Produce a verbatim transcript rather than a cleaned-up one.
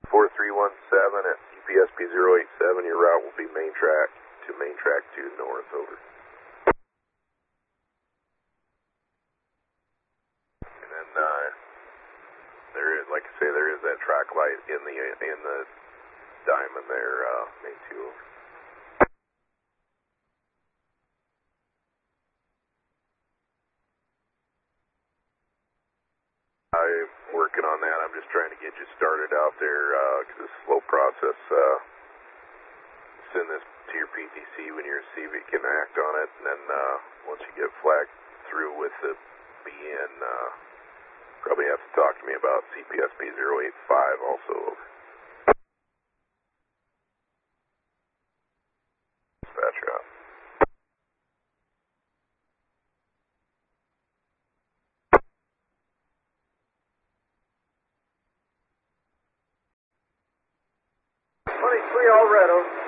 four three one seven at C P S P zero eight seven, your route will be main track to main track two north, over. And then, uh, there is, like I say, there is that track light in the, in the diamond there, uh, main two, over. I'm working on that. I'm just trying to get you started out there, uh, because it's a slow process, uh, send this to your P T C when your C V can act on it, and then, uh, once you get flagged through with the B N, uh, probably have to talk to me about C P S P zero eight five also, over. Dispatch out. twenty-three Alredo.